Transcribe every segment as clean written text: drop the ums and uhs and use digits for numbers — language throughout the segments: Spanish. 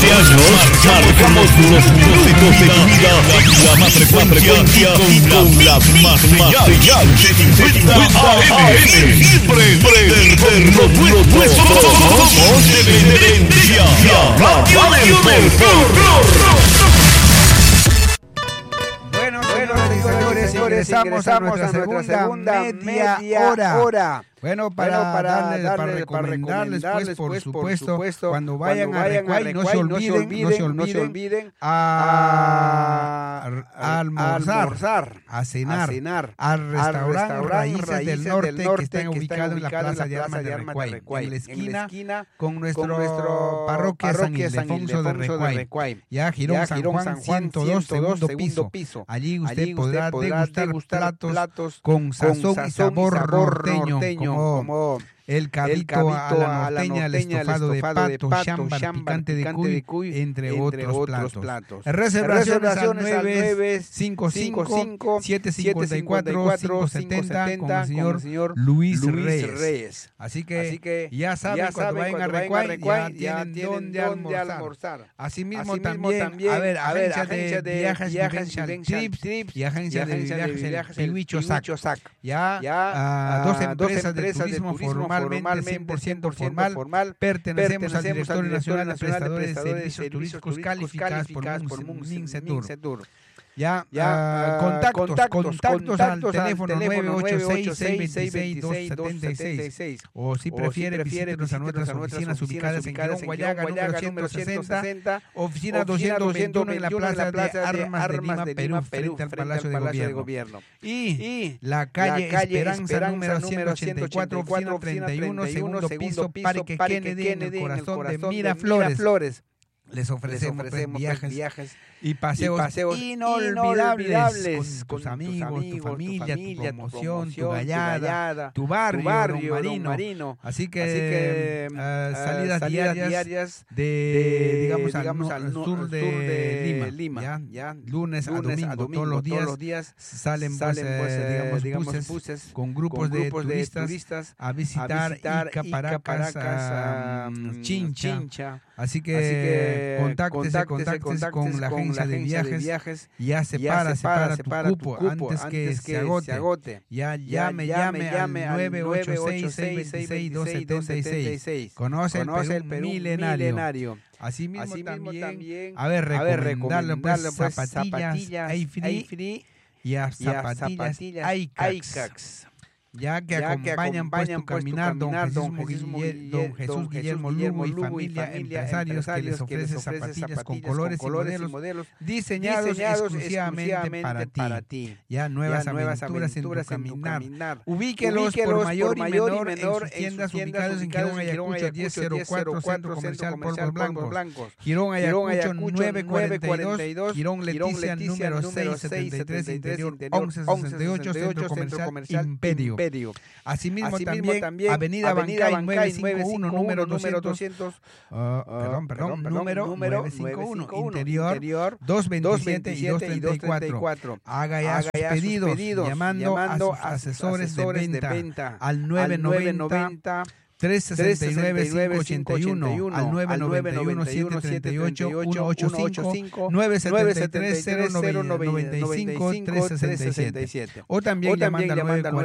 años marcamos los propósitos de tu vida en la más frecuencia y con la más señal de 50 AM. Siempre perder lo nuestro. Somos Tendencia Radio del Folclor. Bueno, señores, ingresamos a nuestra segunda media hora. Bueno, para recomendarles, pues, por supuesto, cuando vayan a Recuay, no se olviden a almorzar, a cenar, al restaurante Raíces del Norte, que están ubicados en la Plaza de Armas de Recuay, en la esquina con nuestro parroquia San Ildefonso de Recuay. Ya, Girón San Juan 102, segundo piso. Allí usted podrá degustar platos con sazón y sabor norteño, como el cabito a la norteña, el estofado de pato, chamba, picante de cuy, entre otros platos. Reservaciones al 955-754-570 con el señor Luis Reyes. Así que ya saben, cuando vayan a Recuay, ya tienen dónde almorzar. Asimismo también, agencia de viajes Trips y agencia de viajes Pihuicho Sac. Ya dos empresas de turismo formalmente 100% formal, pertenecemos al Directorio Nacional de Prestadores de Servicios Turísticos calificados por MINCETUR. Contactos al teléfono 986-626-276 o si prefiere visítenos a nuestras oficinas ubicadas en Girón Guayaga número 160, oficina 221 en la Plaza de Armas de Lima, Perú, frente al Palacio de Gobierno. Y la calle Esperanza número 184, oficina 31, segundo piso, Parque Kennedy, en el corazón de Miraflores. Les ofrecemos viajes y paseos inolvidables con tus amigos, tu familia, tu promoción, tu gallada, tu barrio Marino. Así que salidas diarias digamos al sur de Lima, ¿ya? Lunes a domingo, todos los días salen buses con grupos de turistas a visitar Ica, Paracas, Chincha. Así que contáctese con la agencia de viajes y ya separa tu cupo antes que se agote. Ya llame al 986-626-276. Conoce el Perú milenario. Asimismo también, recomendarle pues zapatillas Ay-Free y a zapatillas Aicax. Ya que acompañan tu caminar, don Jesús Guillermo Lugo y familia empresarios que les ofrece zapatillas con colores y modelos diseñados exclusivamente para ti. Ya nuevas aventuras en tu caminar. Ubíquelos por mayor y menor en sus tiendas ubicadas en Girón Ayacucho 1004, Centro Comercial Polvos Blancos. Girón Ayacucho 942, Girón Leticia número 673, Interior 1168, Centro Comercial Imperio. Asimismo también Avenida Bancay 951, número 200, número 951, Interior 227 y 234. Haga sus pedidos llamando a sus asesores de venta al 990 369-581, al 991-738-185, 973-095-367. O también llamando al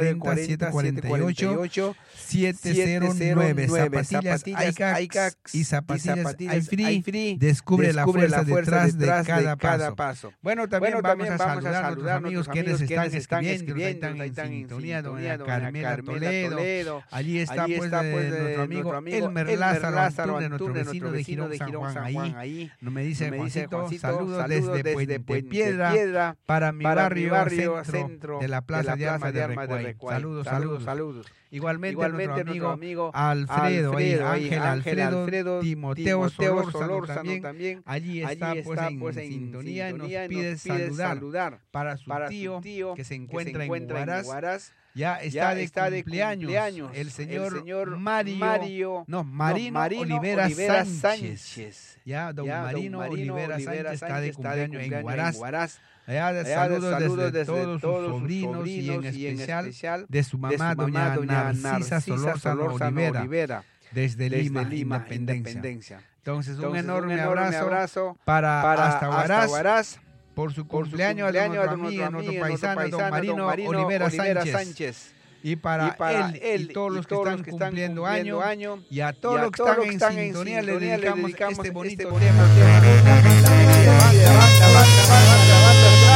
940-748-709. Zapatillas Aicax y zapatillas Ay-Free. Descubre la fuerza detrás de cada paso. Bueno, también vamos a saludar a nuestros amigos que nos están escribiendo, están en sintonía, doña Carmela Toledo. Allí está pues nuestro amigo Elmer Lázaro, de nuestro vecino de Girón San Juan. Ahí me dice Juancito, saludos desde Puente Piedra para mi barrio centro de la Plaza de Armas de Recuay. Saludos. Igualmente nuestro amigo Alfredo, Ángel Alfredo, Timoteo Solórzano también. Allí está pues en sintonía y nos pide saludar para su tío que se encuentra en Huaraz. Ya está de cumpleaños el señor Marino Olivera Sánchez. Ya, don Marino Olivera Sánchez está de cumpleaños en Huaraz. Saludos desde todos sus sobrinos y en especial de su mamá, doña Narcisa Solórzano Olivera, desde Lima, Independencia. Entonces, un enorme abrazo para hasta Huaraz, por su cumpleaños de nuestra amiga, nuestro paisano, don Marino Olivera Sánchez. Y para él y todos los que están cumpliendo año, y a todos los que están en sintonía, le dedicamos este bonito tema.